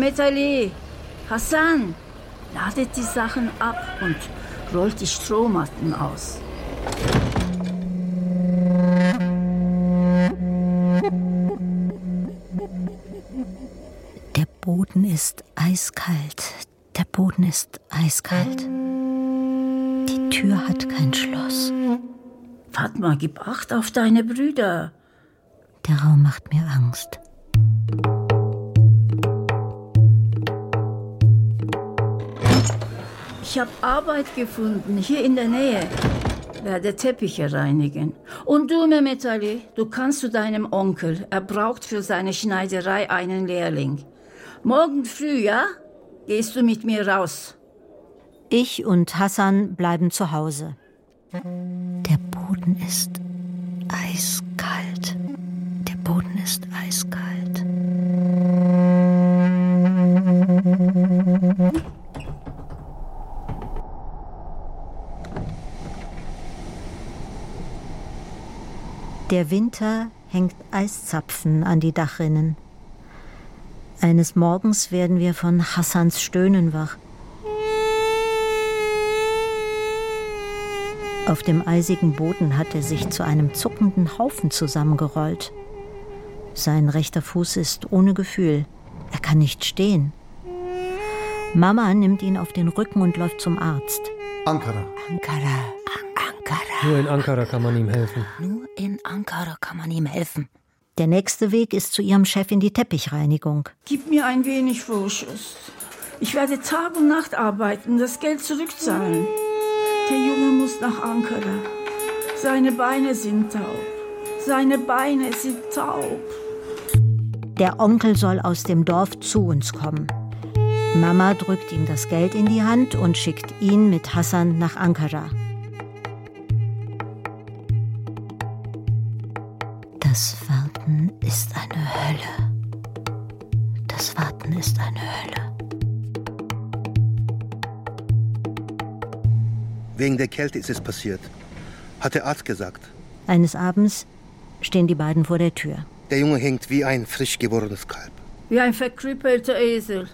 Mehmet Ali, Hasan, ladet die Sachen ab und rollt die Strohmatten aus. Der Boden ist eiskalt. Der Boden ist eiskalt. Die Tür hat kein Schloss. Fatma, gib Acht auf deine Brüder. Der Raum macht mir Angst. Ich habe Arbeit gefunden, hier in der Nähe. Werde Teppiche reinigen. Und du, Mehmet Ali, du kannst zu deinem Onkel. Er braucht für seine Schneiderei einen Lehrling. Morgen früh, ja? Gehst du mit mir raus? Ich und Hasan bleiben zu Hause. Der Boden ist eiskalt. Der Boden ist eiskalt. Der Winter hängt Eiszapfen an die Dachrinnen. Eines Morgens werden wir von Hassans Stöhnen wach. Auf dem eisigen Boden hat er sich zu einem zuckenden Haufen zusammengerollt. Sein rechter Fuß ist ohne Gefühl. Er kann nicht stehen. Mama nimmt ihn auf den Rücken und läuft zum Arzt. Ankara. Ankara. Nur in Ankara kann man ihm helfen. Nur in Ankara kann man ihm helfen. Der nächste Weg ist zu ihrem Chef in die Teppichreinigung. Gib mir ein wenig Vorschuss. Ich werde Tag und Nacht arbeiten, das Geld zurückzahlen. Der Junge muss nach Ankara. Seine Beine sind taub. Seine Beine sind taub. Der Onkel soll aus dem Dorf zu uns kommen. Mama drückt ihm das Geld in die Hand und schickt ihn mit Hasan nach Ankara. Das Warten ist eine Hölle. Das Warten ist eine Hölle. Wegen der Kälte ist es passiert, hat der Arzt gesagt. Eines Abends stehen die beiden vor der Tür. Der Junge hängt wie ein frisch gewordenes Kalb. Wie ein verkrüppelter Esel.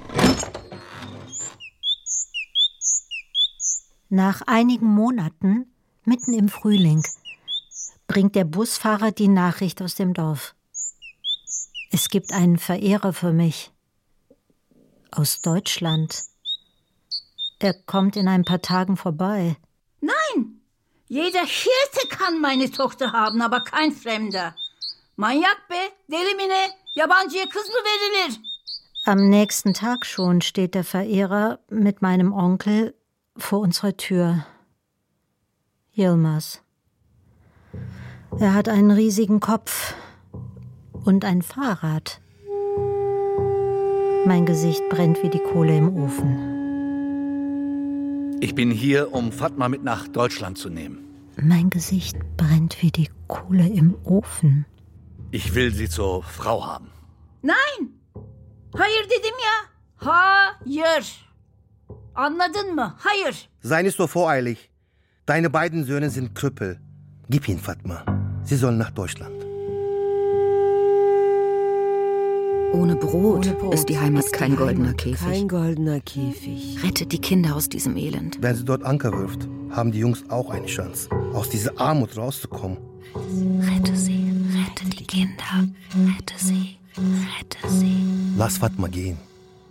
Nach einigen Monaten, mitten im Frühling, bringt der Busfahrer die Nachricht aus dem Dorf. Es gibt einen Verehrer für mich. Aus Deutschland. Er kommt in ein paar Tagen vorbei. Nein! Jeder Hirte kann meine Tochter haben, aber kein Fremder. Manyak be, deli mi ne, yabancıya kız mı verilir? Am nächsten Tag schon steht der Verehrer mit meinem Onkel vor unserer Tür. Yilmaz. Er hat einen riesigen Kopf und ein Fahrrad. Mein Gesicht brennt wie die Kohle im Ofen. Ich bin hier, um Fatma mit nach Deutschland zu nehmen. Mein Gesicht brennt wie die Kohle im Ofen. Ich will sie zur Frau haben. Nein! Hayır dedim ya. Hayır. Anladın mı? Hayır. Sei nicht so voreilig. Deine beiden Söhne sind Krüppel. Gib ihn, Fatma. Sie sollen nach Deutschland. Ohne Brot ist die Heimat kein goldener Käfig. Kein goldener Käfig. Rettet die Kinder aus diesem Elend. Wenn sie dort Anker wirft, haben die Jungs auch eine Chance, aus dieser Armut rauszukommen. Rette sie, rette die Kinder, rette sie, rette sie. Lass Fatma gehen.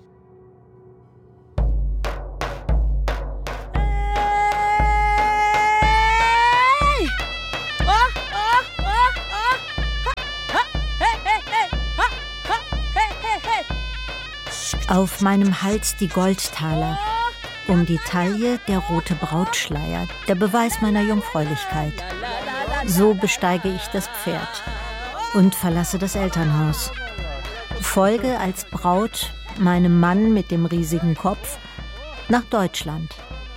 Auf meinem Hals die Goldtaler, um die Taille der rote Brautschleier, der Beweis meiner Jungfräulichkeit. So besteige ich das Pferd und verlasse das Elternhaus. Folge als Braut meinem Mann mit dem riesigen Kopf nach Deutschland.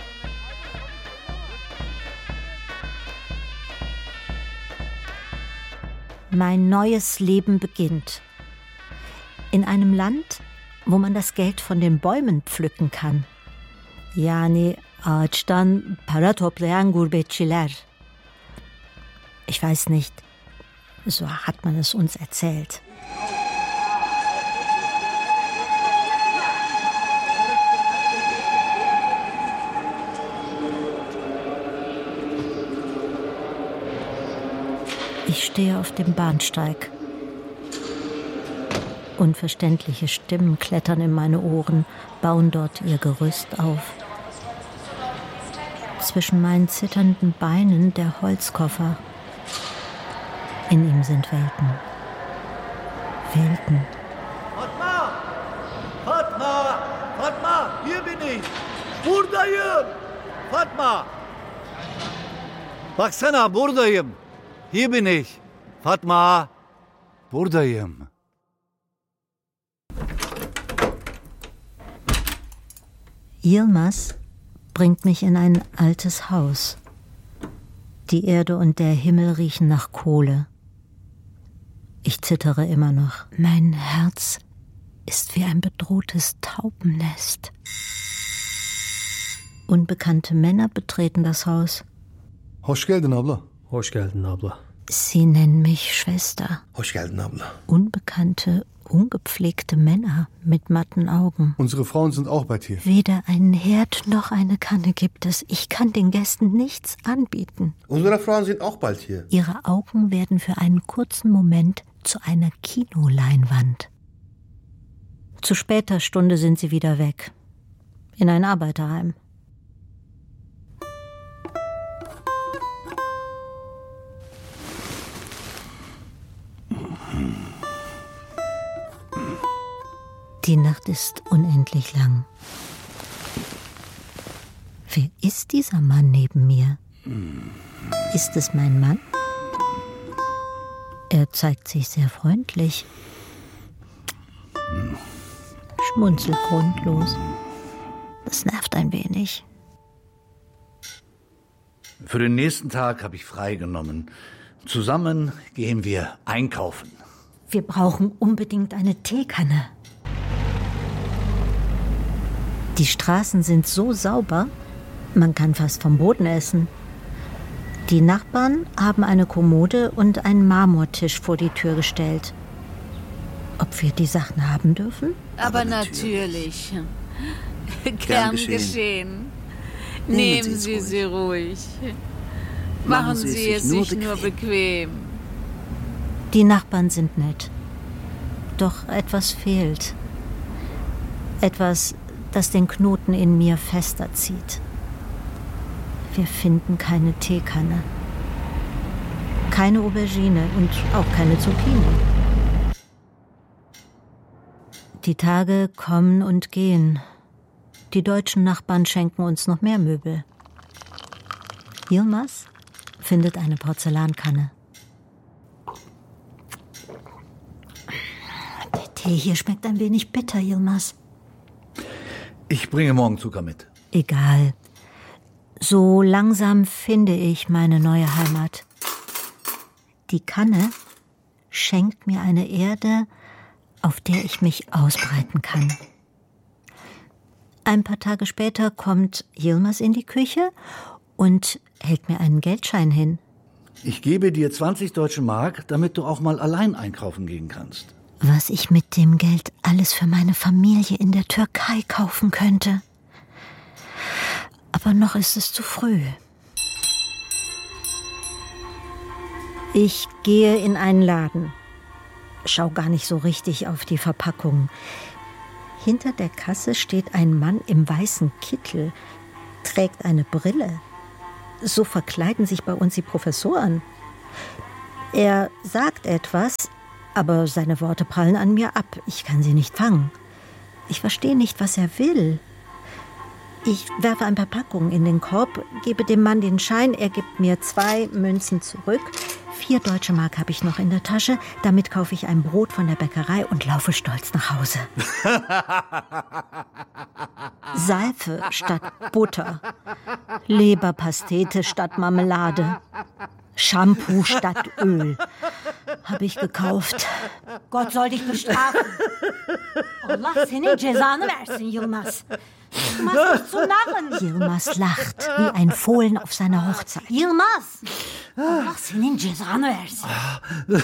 Mein neues Leben beginnt. In einem Land, wo man das Geld von den Bäumen pflücken kann. Yani ağaçtan para toplayan gurbetçiler. Ich weiß nicht, so hat man es uns erzählt. Ich stehe auf dem Bahnsteig. Unverständliche Stimmen klettern in meine Ohren, bauen dort ihr Gerüst auf. Zwischen meinen zitternden Beinen der Holzkoffer. In ihm sind Welten. Welten. Fatma! Fatma! Fatma! Hier bin ich! Buradayım! Fatma! Baksana buradayım! Hier bin ich! Fatma! Buradayım! Yilmaz bringt mich in ein altes Haus. Die Erde und der Himmel riechen nach Kohle. Ich zittere immer noch. Mein Herz ist wie ein bedrohtes Taubennest. Unbekannte Männer betreten das Haus. Hoş geldin abla. Hoş geldin abla. Sie nennen mich Schwester. Hoş geldin abla. Unbekannte, ungepflegte Männer mit matten Augen. Unsere Frauen sind auch bei dir. Weder einen Herd noch eine Kanne gibt es. Ich kann den Gästen nichts anbieten. Unsere Frauen sind auch bald hier. Ihre Augen werden für einen kurzen Moment zu einer Kinoleinwand. Zu später Stunde sind sie wieder weg. In ein Arbeiterheim. Die Nacht ist unendlich lang. Wer ist dieser Mann neben mir? Ist es mein Mann? Er zeigt sich sehr freundlich. Schmunzelt grundlos. Das nervt ein wenig. Für den nächsten Tag habe ich freigenommen. Zusammen gehen wir einkaufen. Wir brauchen unbedingt eine Teekanne. Die Straßen sind so sauber, man kann fast vom Boden essen. Die Nachbarn haben eine Kommode und einen Marmortisch vor die Tür gestellt. Ob wir die Sachen haben dürfen? Aber natürlich. Gern geschehen. Nehmen Sie sie ruhig. Machen Sie es sich nur bequem. Die Nachbarn sind nett. Doch etwas fehlt. Etwas, das den Knoten in mir fester zieht. Wir finden keine Teekanne. Keine Aubergine und auch keine Zucchini. Die Tage kommen und gehen. Die deutschen Nachbarn schenken uns noch mehr Möbel. Yilmaz findet eine Porzellankanne. Der Tee hier schmeckt ein wenig bitter, Yilmaz. Ich bringe morgen Zucker mit. Egal. So langsam finde ich meine neue Heimat. Die Kanne schenkt mir eine Erde, auf der ich mich ausbreiten kann. Ein paar Tage später kommt Yilmaz in die Küche und hält mir einen Geldschein hin. Ich gebe dir 20 deutsche Mark, damit du auch mal allein einkaufen gehen kannst. Was ich mit dem Geld alles für meine Familie in der Türkei kaufen könnte. Aber noch ist es zu früh. Ich gehe in einen Laden. Schau gar nicht so richtig auf die Verpackung. Hinter der Kasse steht ein Mann im weißen Kittel, trägt eine Brille. So verkleiden sich bei uns die Professoren. Er sagt etwas, aber seine Worte prallen an mir ab. Ich kann sie nicht fangen. Ich verstehe nicht, was er will. Ich werfe ein paar Packungen in den Korb, gebe dem Mann den Schein, er gibt mir 2 Münzen zurück. 4 deutsche Mark habe ich noch in der Tasche. Damit kaufe ich ein Brot von der Bäckerei und laufe stolz nach Hause. Seife statt Butter. Leberpastete statt Marmelade. Shampoo statt Öl. Habe ich gekauft. Gott soll dich bestrafen. Allah senin cezanı versin Yilmaz. Du machst mich zum Narren. Yilmaz lacht wie ein Fohlen auf seiner Hochzeit. Yilmaz! Allah senin cezanı versin.